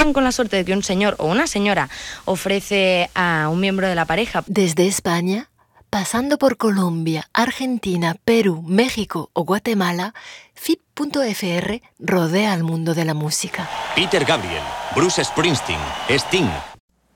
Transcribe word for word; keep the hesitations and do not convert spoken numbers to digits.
corran con la suerte de que un señor o una señora ofrece a un miembro de la pareja. Desde España, pasando por Colombia, Argentina, Perú, México o Guatemala, F I P punto F R rodea al mundo de la música. Peter Gabriel, Bruce Springsteen, Sting,